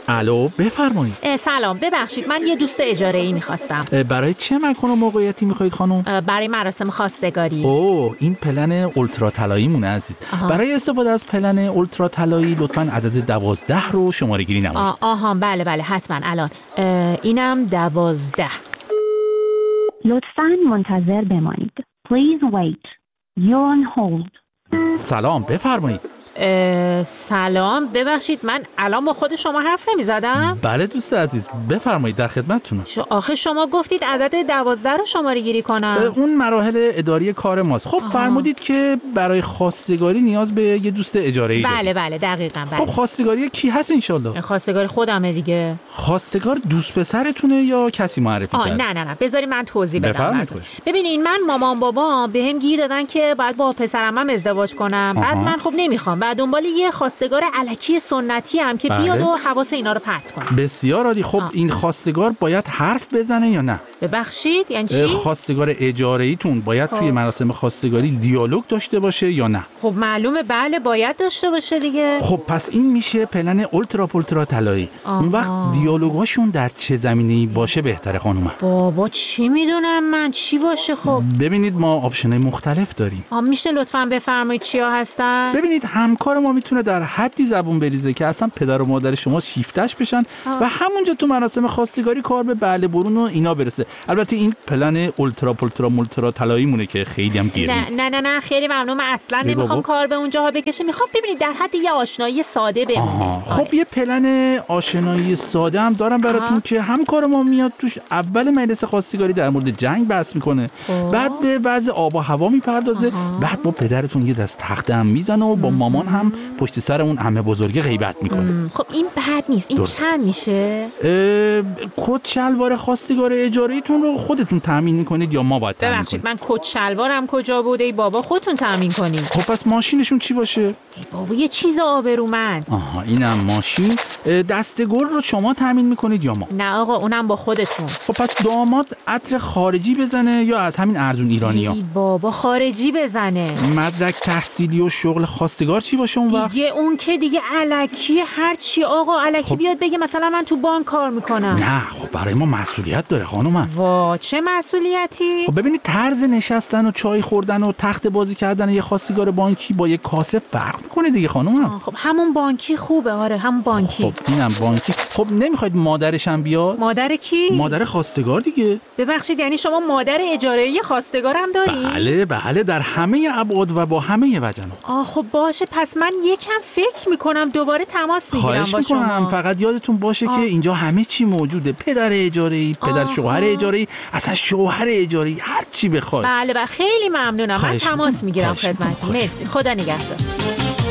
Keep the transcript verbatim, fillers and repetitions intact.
الو بفرمایید. سلام، ببخشید من یه دوست اجاره‌ای می‌خواستم. برای چه مکان و موقعیتی می‌خواید خانم؟ برای مراسم خواستگاری. اوه این پلن اولترا طلایی مونه عزیز. آها. برای استفاده از پلن اولترا طلایی لطفاً عدد دوازده رو شماره گیری نمایید. آه آها بله بله حتما الان اینم دوازده. لطفاً منتظر بمانید. Please wait. You're on hold. سلام بفرمایید. سلام، ببخشید من الان با خود شما حرف نمی زدم؟ بله دوست عزیز بفرمایید در خدمتتونم. آخه شما گفتید عدد دوازده رو شماره گیری کنم. اون مراحل اداری کار ماست. خب فرمودید که برای خواستگاری نیاز به یه دوست اجاره‌ای دارید. بله بله دقیقاً بله. خب خواستگاری کی هست انشالله؟ خواستگاری خودمه دیگه. خواستگار دوست پسرتونه یا کسی معرفی کرد؟ نه نه نه بذاری من توضیح بدم. بفرمایید. ببینین من مامان بابا بهم گیر دادن که باید با پسرمم ازدواج کنم. آها. بعد من خب نمیخوام. بعد دنبال یه خواستگار الکی سنتی هم که بله. بیاد و حواس اینا رو پرت کنه. بسیار عالی. خب آه. این خواستگار باید حرف بزنه یا نه؟ ببخشید یعنی چی؟ خواستگار اجاره‌ایتون باید خب. توی مراسم خواستگاری دیالوگ داشته باشه یا نه؟ خب معلومه بله باید داشته باشه دیگه. خب پس این میشه پلن اولترا پولترا طلایی. اون وقت دیالوگاشون در چه زمینه‌ای باشه بهتره خانومم؟ بابا چی میدونم من چی باشه. خب ببینید ما آپشن‌های مختلف داریم. آ میشه لطفاً بفرمایید چیا هستن؟ ببینید همکار ما میتونه در حدی زبون بریزه که اصلا پدر و مادر شما شیفتش بشن آه. و همونجا تو مراسم خواستگاری کار به بله برون و اینا برسه. البته این پلن اولترا پولترا مولترا طلایی مونه که خیلی هم گیریم. نه نه نه نه خیلی ممنون، من اصلا نمیخوام کار به اونجاها بکشه. میخوام ببینید در حد یه آشنایی ساده بمونه. خب یه پلن آشنایی ساده هم دارم براتون که همکار ما میاد توش اول مجلس خواستگاری در مورد جنگ بحث میکنه، بعد به وضع آب و هوا میپردازه، بعد با پدرتون یه دست تخته هم میزنه و با مامان هم پشت سر اون عمه بزرگ غیبت میکنه. خب این بد نیست. این درست. چند میشه؟ کت شلوار خواستگار اجاره‌ایتون رو خودتون تامین میکنید یا ما باید تامین کنیم؟ ببخشید من کت شلوارم کجا بوده؟ ای بابا خودتون تامین کنید. خب پس ماشینشون چی باشه؟ ای بابا یه چیز آبرومند. آها اینم ماشین. دستگل رو شما تامین میکنید یا ما؟ نه آقا اونم با خودتون. خب پس داماد عطر خارجی بزنه یا از همین ارزون ایرانی‌ها؟ ای بابا خارجی بزنه. مدرک تحصیلی و شغل خواستگار چی باشه اون وقت؟ دیگه اون که دیگه الکی هر چی آقا الکی خب. بیاد بگه مثلا من تو بانک کار میکنم. نه خب برای ما مسئولیت داره خانومم. وا چه مسئولیتی؟ خب ببینید طرز نشستن و چای خوردن و تخت بازی کردن یه خواستگار بانکی با یه کاسه فرق میکنه دیگه خانومم. خب همون بانکی خوبه. آره همون بانکی. خب اینم بانکی. خب نمیخواید مادرش هم بیاد؟ مادر کی؟ مادر خواستگار دیگه. ببخشید یعنی شما مادر اجاره‌ای خواستگارم داری؟ بله بله در همه ابعاد و با همه وجنات. آه خب باشه پس من یکم فکر میکنم دوباره تماس میگیرم با شما. میکنم. فقط یادتون باشه آه. که اینجا همه چی موجوده. پدر اجاره‌ای، پدر شوهر اجاره‌ای، اصلا شوهر اجاره‌ای، هر چی بخواد. بله بله خیلی ممنونم. من تماس میگیرم خدمتتون. مرسی. خدا نگهدار.